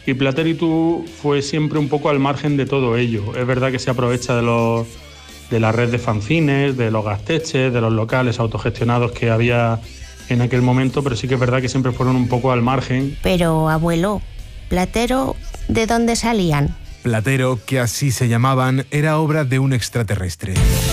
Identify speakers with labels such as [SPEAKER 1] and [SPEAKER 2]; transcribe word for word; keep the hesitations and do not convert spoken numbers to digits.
[SPEAKER 1] Y Platero y Tú fue siempre un poco al margen de todo ello. Es verdad que se aprovecha de los de la red de fanzines, de los gasteches, de los locales autogestionados que había en aquel momento, pero sí que es verdad que siempre fueron un poco al margen.
[SPEAKER 2] Pero, abuelo, Platero, ¿de dónde salían?
[SPEAKER 3] Platero, que así se llamaban, era obra de un extraterrestre.